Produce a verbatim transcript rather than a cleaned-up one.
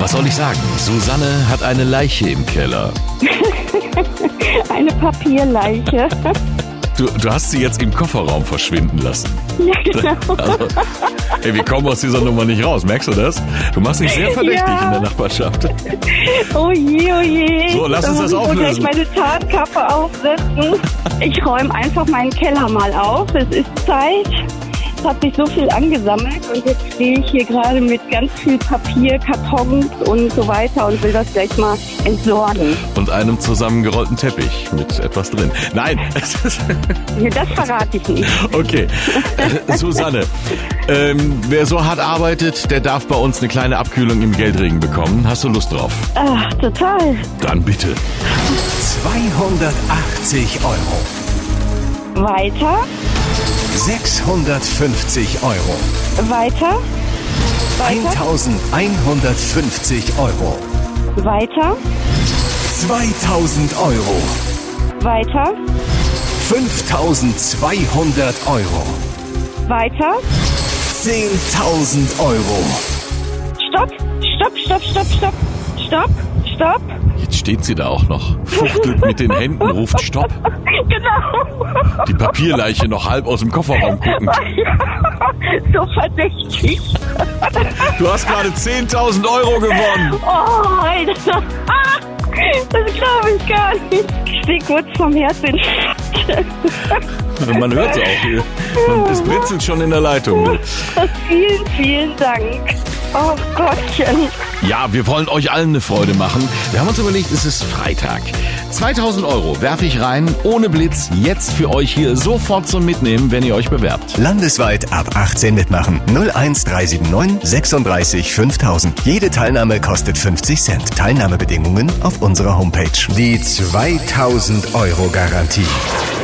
Was soll ich sagen? Susanne hat eine Leiche im Keller. Eine Papierleiche. Du, du hast sie jetzt im Kofferraum verschwinden lassen. Ja, genau. Also, ey, wir kommen aus dieser Nummer nicht raus, merkst du das? Du machst dich sehr verdächtig Ja. in der Nachbarschaft. Oh je, oh je. So, lass uns Da das muss ich wohl auflösen. gleich meine Tarnkappe aufsetzen. Ich räume einfach meinen Keller mal auf. Es ist Zeit. Es hat sich so viel angesammelt und jetzt stehe ich hier gerade mit ganz viel Papier, Kartons und so weiter und will das gleich mal entsorgen. Und einem zusammengerollten Teppich mit etwas drin. Nein, es ist... Ja, das verrate ich nicht. Okay. Äh, Susanne, ähm, wer so hart arbeitet, der darf bei uns eine kleine Abkühlung im Geldregen bekommen. Hast du Lust drauf? Ach, total. Dann bitte. zweihundertachtzig Euro. Weiter, sechshundertfünfzig Euro. weiter, weiter, eintausendeinhundertfünfzig Euro. weiter, zweitausend Euro. weiter, fünftausendzweihundert Euro. weiter. zehntausend Euro. Stopp, stopp, stopp, stopp, stopp, stopp, stopp. Jetzt steht sie da auch noch. Fuchtelt mit den Händen, ruft Stopp. Genau. Die Papierleiche noch halb aus dem Kofferraum guckend. So verdächtig. Du hast gerade zehntausend Euro gewonnen. Oh, Alter. Ah, das glaube ich gar nicht. Ich stehe kurz vom Herzinfarkt. Man hört es auch hier. Und es britzelt schon in der Leitung. Vielen, vielen Dank. Oh Gottchen. Ja, wir wollen euch allen eine Freude machen. Wir haben uns überlegt, es ist Freitag. zweitausend Euro werfe ich rein, ohne Blitz, jetzt für euch hier sofort zum Mitnehmen, wenn ihr euch bewerbt. Landesweit ab achtzehn mitmachen. null eins drei sieben neun sechsunddreißig fünftausend. Jede Teilnahme kostet fünfzig Cent. Teilnahmebedingungen auf unserer Homepage. Die zweitausend Euro Garantie.